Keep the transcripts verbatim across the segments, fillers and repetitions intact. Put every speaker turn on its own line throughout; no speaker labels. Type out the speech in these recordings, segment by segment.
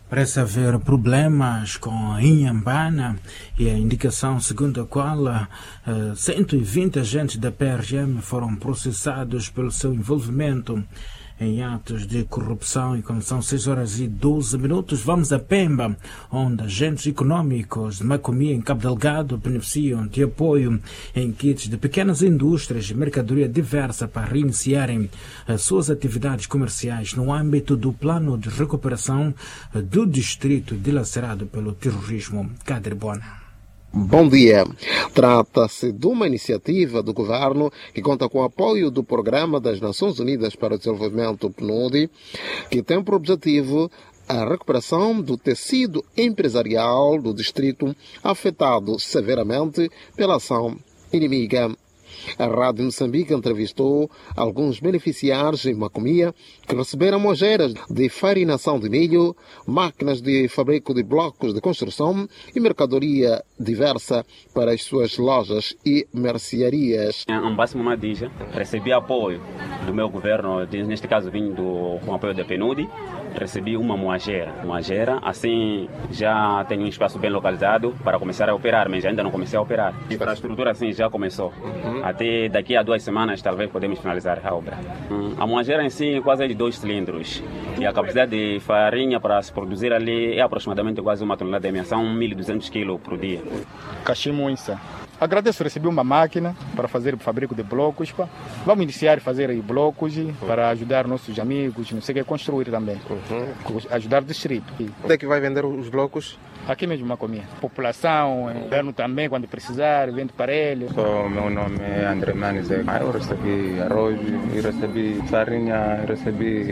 Parece haver problemas com a Inhambana e a indicação segundo a qual uh, cento e vinte agentes da P R M foram processados pelo seu envolvimento em atos de corrupção. E como são seis horas e doze minutos, vamos a Pemba, onde agentes econômicos de Macomia em Cabo Delgado beneficiam de apoio em kits de pequenas indústrias e mercadoria diversa para reiniciarem as suas atividades comerciais no âmbito do plano de recuperação do distrito dilacerado pelo terrorismo. Cadrebona.
Bom dia. Trata-se de uma iniciativa do governo que conta com o apoio do Programa das Nações Unidas para o Desenvolvimento, P N U D, que tem por objetivo a recuperação do tecido empresarial do distrito afetado severamente pela ação inimiga. A Rádio Moçambique entrevistou alguns beneficiários em Macomia que receberam mojeiras de farinação de milho, máquinas de fabrico de blocos de construção e mercadoria diversa para as suas lojas e mercearias.
Em Ambássimo Madija, recebi apoio do meu governo, neste caso vindo com apoio da P N U D, recebi uma moageira. Moageira, assim já tenho um espaço bem localizado para começar a operar, mas ainda não comecei a operar. A infraestrutura assim já começou. Uhum. Até daqui a duas semanas talvez podemos finalizar a obra. Hum, a moageira em si quase é de dois cilindros e a capacidade de farinha para se produzir ali é aproximadamente quase uma tonelada de meia, são mil e duzentos quilos por dia.
Cachimbo Insa. Agradeço, recebi uma máquina para fazer o fabrico de blocos. Pá. Vamos iniciar a fazer aí blocos para ajudar nossos amigos, não sei o que, construir também. Uhum. Ajudar o distrito.
Onde é que vai vender os blocos?
Aqui mesmo, Macomia. População, inverno também, quando precisar, vende para ele.
O meu nome é André Manizek. Eu recebi arroz, eu recebi farinha, eu recebi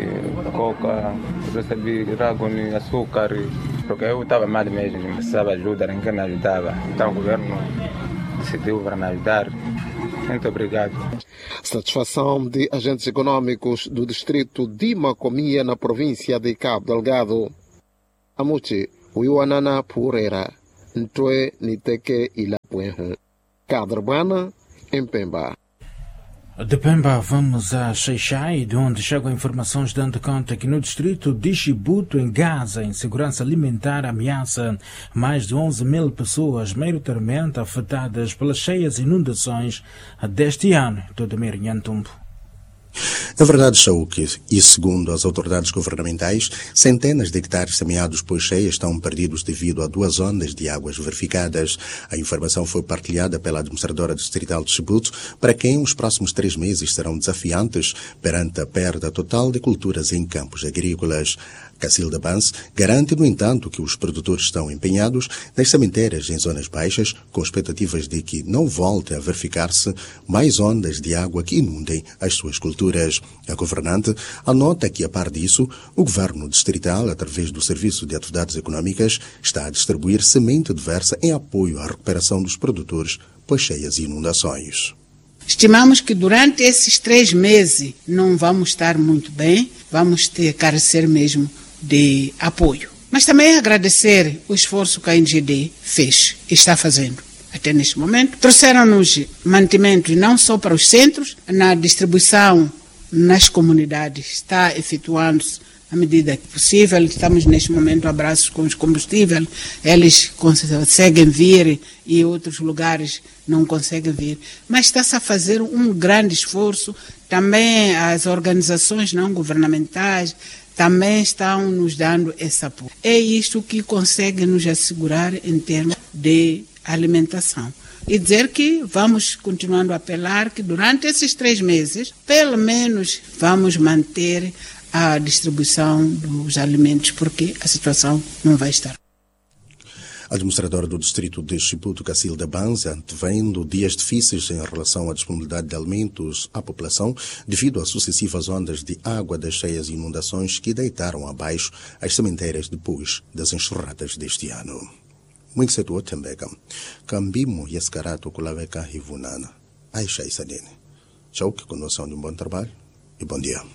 coca, eu recebi dragão, açúcar. Porque eu estava mal mesmo, precisava ajuda, ninguém me ajudava. Então o governo decidiu para me ajudar. Muito obrigado.
Satisfação de agentes econômicos do distrito de Macomia, na província de Cabo Delgado. Amuchi, Uiwanana Purera, Ntwe Niteke Ilapuenhu. Cadrebana, em Pemba.
De Pemba vamos a Xai-Xai, de onde chegam informações dando conta que no distrito de Chibuto, em Gaza, a insegurança alimentar ameaça mais de onze mil pessoas, maioritariamente afetadas pelas cheias inundações deste ano. Todo Mirinhantumbo.
É verdade, Chauque, e segundo as autoridades governamentais, centenas de hectares semeados por cheias estão perdidos devido a duas ondas de águas verificadas. A informação foi partilhada pela administradora distrital de Chibuto, para quem os próximos três meses serão desafiantes perante a perda total de culturas em campos agrícolas. Cacilda Bans garante, no entanto, que os produtores estão empenhados nas sementeiras em zonas baixas, com expectativas de que não volte a verificar-se mais ondas de água que inundem as suas culturas. A governante anota que, a par disso, o governo distrital, através do Serviço de Atividades Econômicas, está a distribuir semente diversa em apoio à recuperação dos produtores por cheias e inundações.
Estimamos que durante esses três meses não vamos estar muito bem, vamos ter carecer mesmo de apoio. Mas também agradecer o esforço que a N G D fez e está fazendo até neste momento. Trouxeram-nos mantimentos não só para os centros, na distribuição nas comunidades está efetuando-se à medida que possível. Estamos neste momento abraços com os combustíveis, eles conseguem vir e outros lugares não conseguem vir. Mas está-se a fazer um grande esforço, também as organizações não governamentais também estão nos dando esse apoio. É isto que consegue nos assegurar em termos de alimentação. E dizer que vamos continuando a apelar que durante esses três meses, pelo menos, vamos manter a distribuição dos alimentos, porque a situação não vai estar.
A administradora do distrito de Chibuto, Cacilda Bans, antevendo dias difíceis em relação à disponibilidade de alimentos à população devido às sucessivas ondas de água das cheias e inundações que deitaram abaixo as sementeiras depois das enxurradas deste ano. Muito cedo também, Cambimo e Escarato Kulaveka Rivunana. Aisha Isadene. Tchau, que conosco de um bom trabalho e bom dia.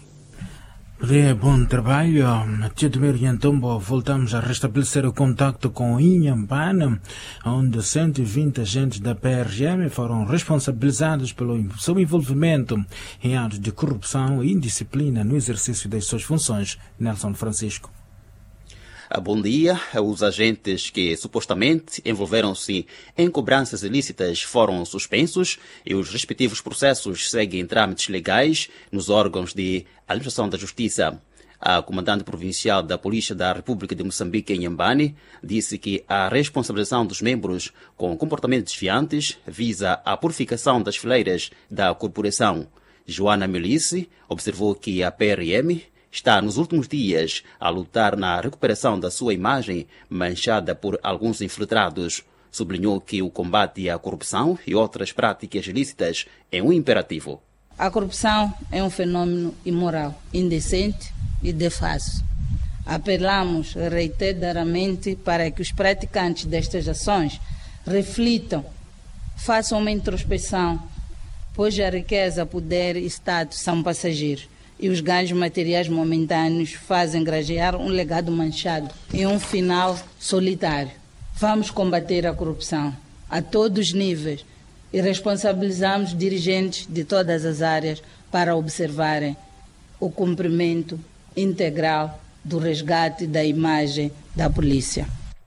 É bom trabalho. Tio então voltamos a restabelecer o contacto com Inhambana, onde cento e vinte agentes da P R M foram responsabilizados pelo seu envolvimento em atos de corrupção e indisciplina no exercício das suas funções. Nelson Francisco.
Bom dia. Os agentes que supostamente envolveram-se em cobranças ilícitas foram suspensos e os respectivos processos seguem trâmites legais nos órgãos de administração da justiça. A comandante provincial da Polícia da República de Moçambique, em Inhambane, disse que a responsabilização dos membros com comportamentos desviantes visa a purificação das fileiras da corporação. Joana Milice observou que a P R M está nos últimos dias a lutar na recuperação da sua imagem manchada por alguns infiltrados. Sublinhou que o combate à corrupção e outras práticas ilícitas é um imperativo.
A corrupção é um fenômeno imoral, indecente e desfácil. Apelamos reiteradamente para que os praticantes destas ações reflitam, façam uma introspeção, pois a riqueza, poder e status são passageiros e os ganhos materiais momentâneos fazem grajear um legado manchado e um final solitário. Vamos combater a corrupção a todos os níveis e responsabilizamos dirigentes de todas as áreas para observarem o cumprimento integral do resgate da imagem da polícia.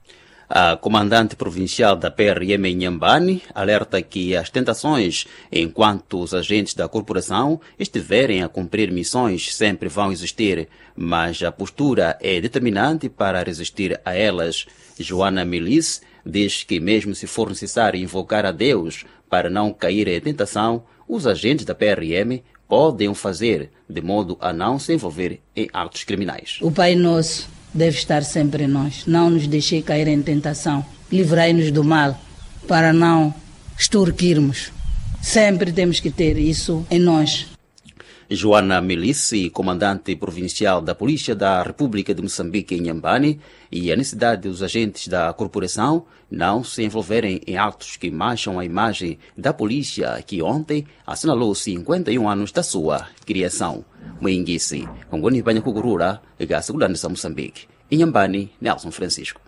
A comandante provincial da P R M em Inhambane alerta que as tentações, enquanto os agentes da corporação estiverem a cumprir missões, sempre vão existir, mas a postura é determinante para resistir a elas. Joana Milice diz que mesmo se for necessário invocar a Deus para não cair em tentação, os agentes da P R M podem o fazer, de modo a não se envolver em atos criminais.
O Pai Nosso deve estar sempre em nós. Não nos deixe cair em tentação. Livrai-nos do mal, para não extorquirmos. Sempre temos que ter isso em nós.
Joana Milice, comandante provincial da Polícia da República de Moçambique em Inhambane, e a necessidade dos agentes da corporação não se envolverem em atos que mancham a imagem da polícia, que ontem assinalou cinquenta e um anos da sua criação. Moinguisi, Ngoni Banha Kugurura, a Segurança Moçambique. Inhambane, Nelson Francisco.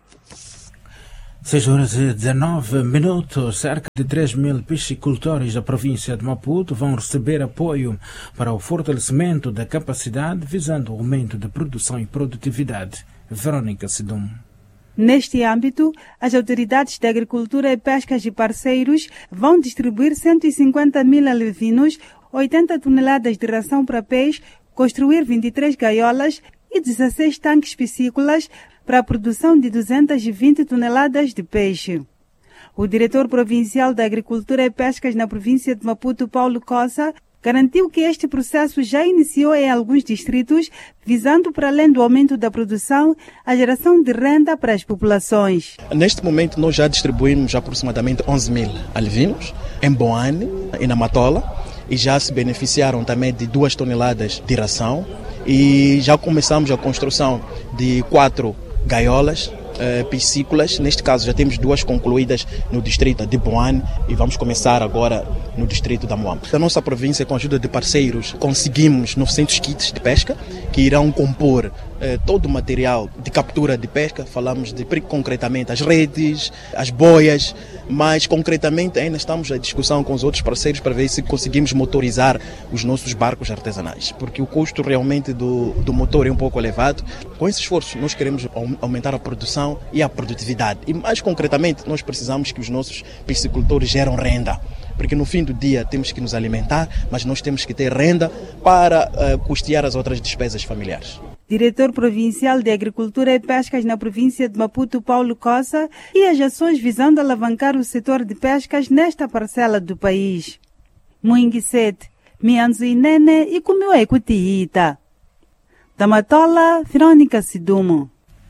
seis horas e dezenove minutos, cerca de três mil piscicultores da província de Maputo vão receber apoio para o fortalecimento da capacidade visando o aumento da produção e produtividade. Verônica Sidum.
Neste âmbito, as autoridades da agricultura e pescas e parceiros vão distribuir cento e cinquenta mil alevinos, oitenta toneladas de ração para peixe, construir vinte e três gaiolas e dezesseis tanques piscícolas para a produção de duzentas e vinte toneladas de peixe. O diretor provincial da Agricultura e Pescas na província de Maputo, Paulo Cossa, garantiu que este processo já iniciou em alguns distritos, visando, para além do aumento da produção, a geração de renda para as populações.
Neste momento, nós já distribuímos aproximadamente onze mil alevinos em Boane e na Matola, e já se beneficiaram também de duas toneladas de ração, e já começamos a construção de quatro gaiolas eh, piscícolas. Neste caso já temos duas concluídas no distrito de Boane e vamos começar agora no distrito da Moamba. Da nossa província, com a ajuda de parceiros, conseguimos novecentos kits de pesca que irão compor eh, todo o material de captura de pesca. Falamos de concretamente as redes, as boias, mas concretamente ainda estamos em discussão com os outros parceiros para ver se conseguimos motorizar os nossos barcos artesanais, porque o custo realmente do, do motor é um pouco elevado. Com esse esforço nós queremos aumentar a produção e a produtividade, e mais concretamente nós precisamos que os nossos piscicultores geram renda, porque no fim do dia temos que nos alimentar, mas nós temos que ter renda para uh, custear as outras despesas familiares.
Diretor Provincial de Agricultura e Pescas na província de Maputo, Paulo Cossa, e as ações visando alavancar o setor de pescas nesta parcela do país. Muinguisete, Mianzo Inene e Kumiwe Kutiita. Da Matola, Verônica Sidumo.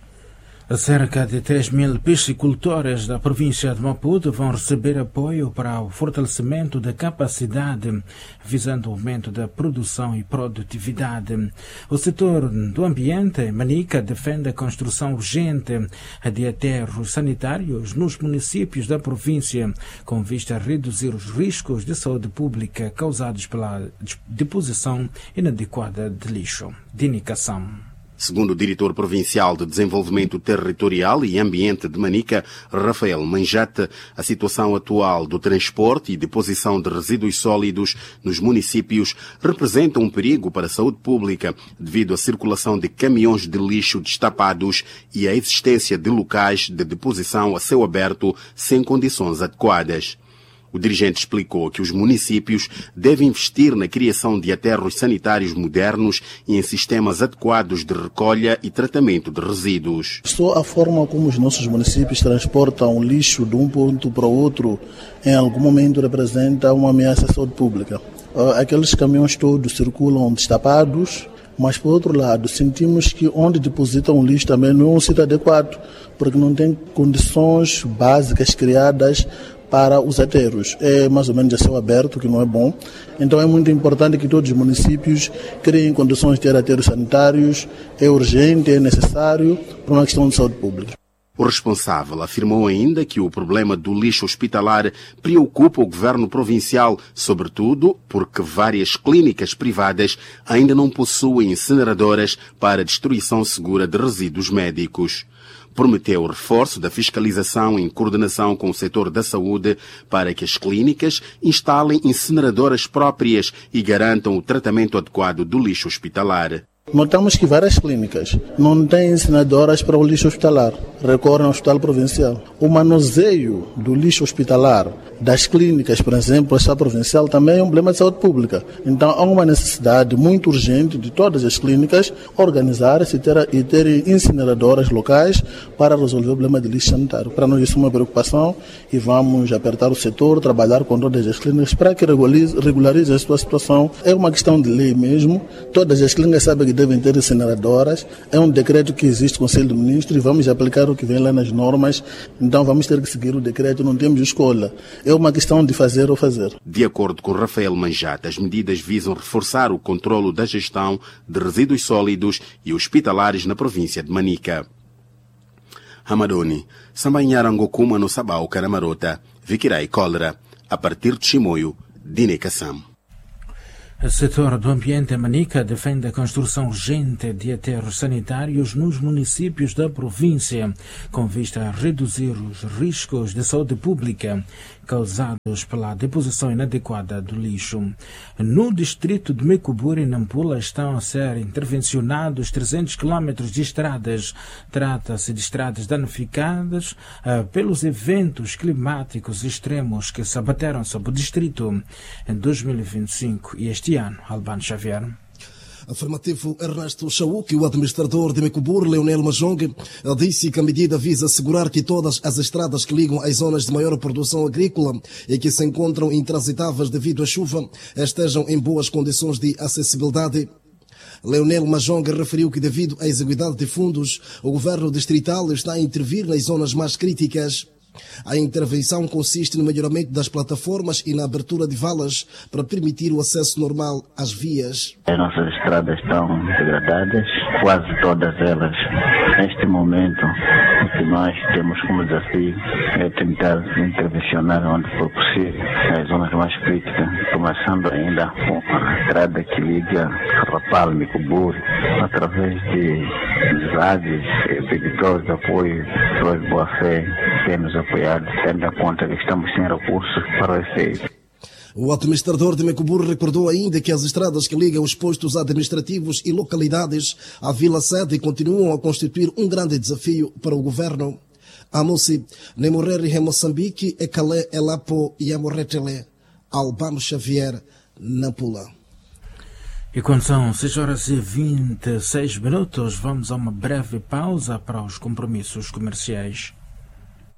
Cerca de três mil piscicultores da província de Maputo vão receber apoio para o fortalecimento da capacidade, visando o aumento da produção e produtividade. O setor do ambiente, Manica, defende a construção urgente de aterros sanitários nos municípios da província, com vista a reduzir os riscos de saúde pública causados pela deposição inadequada de lixo. Dinicação.
Segundo o diretor provincial de Desenvolvimento Territorial e Ambiente de Manica, Rafael Manjate, a situação atual do transporte e deposição de resíduos sólidos nos municípios representa um perigo para a saúde pública devido à circulação de caminhões de lixo destapados e à existência de locais de deposição a céu aberto sem condições adequadas. O dirigente explicou que os municípios devem investir na criação de aterros sanitários modernos e em sistemas adequados de recolha e tratamento de resíduos.
Só a forma como os nossos municípios transportam o lixo de um ponto para o outro, em algum momento representa uma ameaça à saúde pública. Aqueles caminhões todos circulam destapados, mas, por outro lado, sentimos que onde depositam o lixo também não é um sítio adequado, porque não tem condições básicas criadas para os aterros. É mais ou menos a céu aberto, que não é bom. Então é muito importante que todos os municípios criem condições de ter aterros sanitários. É urgente, é necessário para uma questão de saúde pública.
O responsável afirmou ainda que o problema do lixo hospitalar preocupa o governo provincial, sobretudo porque várias clínicas privadas ainda não possuem incineradoras para destruição segura de resíduos médicos. Prometeu o reforço da fiscalização em coordenação com o setor da saúde para que as clínicas instalem incineradoras próprias e garantam o tratamento adequado do lixo hospitalar.
Notamos que várias clínicas não têm incineradoras para o lixo hospitalar, recorrem ao hospital provincial. O manuseio do lixo hospitalar das clínicas, por exemplo, esta provincial, também é um problema de saúde pública. Então há uma necessidade muito urgente de todas as clínicas organizarem-se e terem incineradoras locais para resolver o problema de lixo sanitário. Para nós isso é uma preocupação e vamos apertar o setor, trabalhar com todas as clínicas para que regularize, regularize a sua situação. É uma questão de lei mesmo. Todas as clínicas sabem que devem ter incineradoras. É um decreto que existe no Conselho do Ministro e vamos aplicar o que vem lá nas normas. Então vamos ter que seguir o decreto, não temos escolha. É uma questão de fazer ou fazer.
De acordo com Rafael Manjate, as medidas visam reforçar o controlo da gestão de resíduos sólidos e hospitalares na província de Manica. Hamadoni, Sambanharangokuma no Sabau Caramarota, Vikirai Cólera, a partir de Chimoio, Dinekassam.
O setor do ambiente em Manica defende a construção urgente de aterros sanitários nos municípios da província, com vista a reduzir os riscos de saúde pública causados pela deposição inadequada do lixo. No distrito de Mecuburi, em Nampula, estão a ser intervencionados trezentos quilômetros de estradas. Trata-se de estradas danificadas uh, pelos eventos climáticos extremos que se abateram sobre o distrito em dois mil e vinte e cinco e este ano. Albano Xavier.
Afirmativo Ernesto Chauque, o administrador de Mecuburi, Leonel Majong, disse que a medida visa assegurar que todas as estradas que ligam às zonas de maior produção agrícola e que se encontram intransitáveis devido à chuva estejam em boas condições de acessibilidade. Leonel Majong referiu que, devido à exiguidade de fundos, o governo distrital está a intervir nas zonas mais críticas. A intervenção consiste no melhoramento das plataformas e na abertura de valas para permitir o acesso normal às vias.
As nossas estradas estão degradadas, quase todas elas. Neste momento, o que nós temos como desafio é tentar intervencionar onde for possível, nas zonas mais críticas, começando ainda com a estrada que liga Rapal e Mecuburi, através de zagues, pedidos de apoio, pessoas de boa fé, temos apoiado, tendo em conta que estamos sem recursos para o efeito.
O administrador de Mecuburi recordou ainda que as estradas que ligam os postos administrativos e localidades à Vila Sede continuam a constituir um grande desafio para o governo. Amosi, Nemoreri em Moçambique, Ecalé, Elapo e Amorretele, Albano Xavier, Nampula.
E quando são seis horas e vinte e seis minutos, vamos a uma breve pausa para os compromissos comerciais.